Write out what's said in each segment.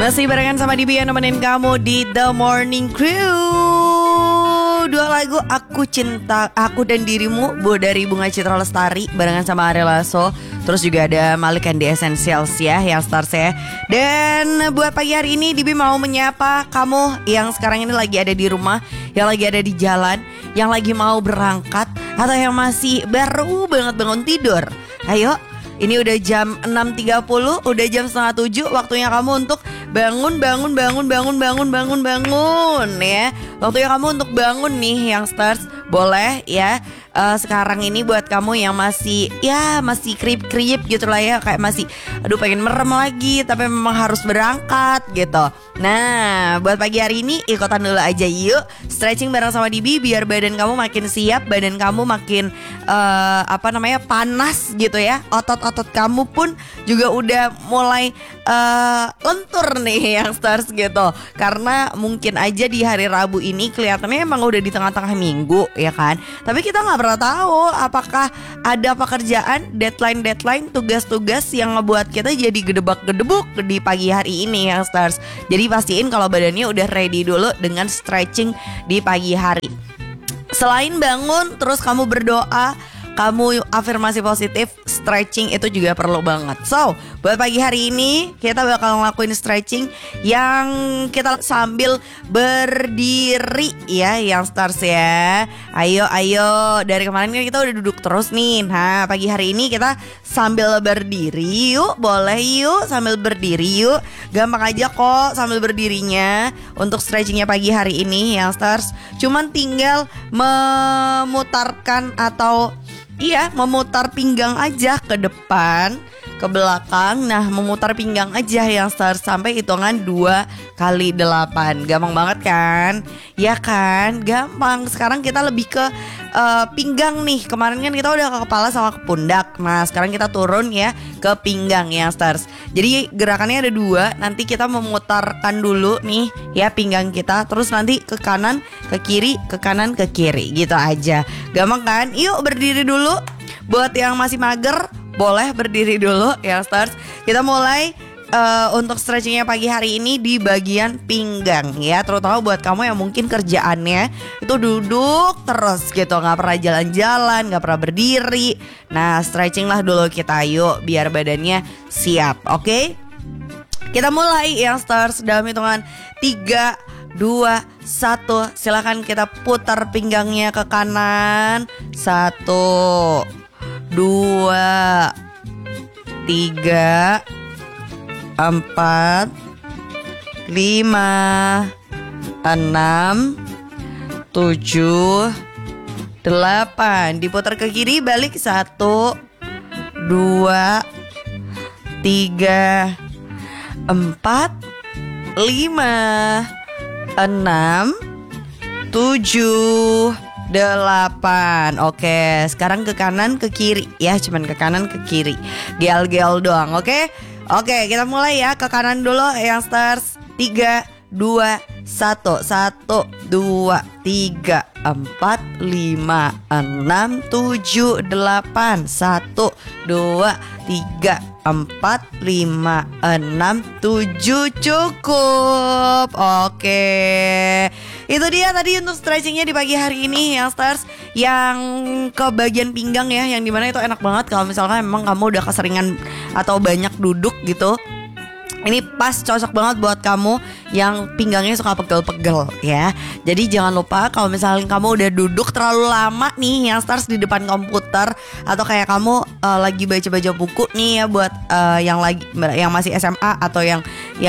Masih barengan sama Dibi yang nemenin kamu di The Morning Crew. Dua lagu Aku Cinta Aku dan Dirimu dari Bunga Citra Lestari barengan sama Ariel Lasso. Terus juga ada Malik and the Essentials ya, yang stars ya. Dan buat pagi hari ini Dibi mau menyapa kamu yang sekarang ini lagi ada di rumah, yang lagi ada di jalan, yang lagi mau berangkat, atau yang masih baru banget bangun tidur. Ayo, ini udah jam 6.30, udah jam 6:30, waktunya kamu untuk bangun ya. Waktunya kamu untuk bangun nih yang stars. Boleh ya. Sekarang ini buat kamu yang masih krip gitu lah ya, kayak masih aduh pengen merem lagi tapi memang harus berangkat gitu. Nah, buat pagi hari ini ikutan dulu aja yuk stretching bareng sama Dibi biar badan kamu makin siap, badan kamu makin panas gitu ya. Otot-otot kamu pun juga udah mulai lentur nih yang stars gitu. Karena mungkin aja di hari Rabu ini kelihatannya emang udah di tengah-tengah minggu ya kan. Tapi kita nggak pernah tahu apakah ada pekerjaan, deadline, tugas-tugas yang ngebuat kita jadi gedebak-gedebuk di pagi hari ini yang stars. Jadi pastiin kalau badannya udah ready dulu dengan stretching di pagi hari. Selain bangun terus kamu berdoa, kamu afirmasi positif, stretching itu juga perlu banget. So, buat pagi hari ini kita bakal ngelakuin stretching yang kita sambil berdiri ya, yang stars ya. Ayo, dari kemarin kan kita udah duduk terus nih. Nah, pagi hari ini kita sambil berdiri yuk, boleh yuk sambil berdiri yuk. Gampang aja kok sambil berdirinya untuk stretchingnya pagi hari ini yang stars. Cuman tinggal memutarkan atau memutar pinggang aja ke depan, ke belakang. Nah, memutar pinggang aja yang start sampai hitungan 2x8. Gampang banget kan? Ya kan? Gampang. Sekarang kita lebih ke pinggang nih. Kemarin kan kita udah ke kepala sama ke pundak. Nah, sekarang kita turun ya ke pinggang yang stars. Jadi gerakannya ada 2. Nanti kita memutarkan dulu nih ya pinggang kita. Terus nanti ke kanan, ke kiri, ke kanan, ke kiri. Gitu aja. Gampang kan? Yuk berdiri dulu. Buat yang masih mager, boleh berdiri dulu ya stars. Kita mulai untuk stretchingnya pagi hari ini di bagian pinggang ya. Terutama buat kamu yang mungkin kerjaannya itu duduk terus gitu, gak pernah jalan-jalan, gak pernah berdiri. Nah, stretching lah dulu kita yuk biar badannya siap. Oke? Kita mulai yang stars dalam hitungan 3, 2, 1. Silakan kita putar pinggangnya ke kanan. 1, 2, 3, 4, 5, 6, 7, 8. Diputar ke kiri, balik. 1, 2, 3, 4, 5, 6, 7, 8. Oke, sekarang ke kanan ke kiri ya, cuman ke kanan ke kiri. Gel doang, oke? Oke, kita mulai ya. Ke kanan dulu yang stars. 3, 2, 1. 1, 2, 3, 4, 5, 6, 7, 8. 1, 2, 3, 4, 5, 6, 7. Cukup. Oke, itu dia tadi untuk stretchingnya di pagi hari ini yang stars. Yang ke bagian pinggang ya, yang dimana itu enak banget kalau misalkan memang kamu udah keseringan atau banyak duduk gitu. Ini pas cocok banget buat kamu yang pinggangnya suka pegel-pegel ya. Jadi jangan lupa kalau misalnya kamu udah duduk terlalu lama nih yang stars di depan komputer, atau kayak kamu lagi baca-baca buku nih ya buat yang masih SMA atau yang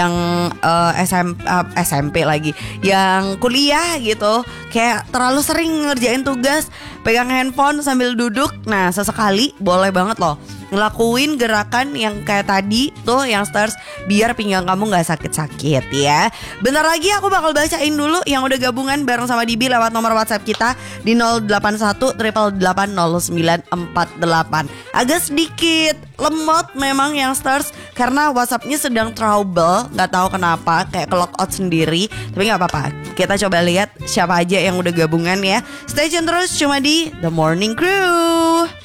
SMP lagi, yang kuliah gitu, kayak terlalu sering ngerjain tugas pegang handphone sambil duduk. Nah, sesekali boleh banget loh ngelakuin gerakan yang kayak tadi tuh yang stars biar pinggang kamu gak sakit-sakit ya. Bentar lagi aku bakal bacain dulu yang udah gabungan bareng sama Dibi lewat nomor WhatsApp kita di 081 888 0948. Agak sedikit lemot memang yang stars karena WhatsAppnya sedang trouble, gak tahu kenapa kayak ke logout sendiri. Tapi gak apa-apa, kita coba lihat siapa aja yang udah gabungan ya. Stay tune terus cuma di The Morning Crew.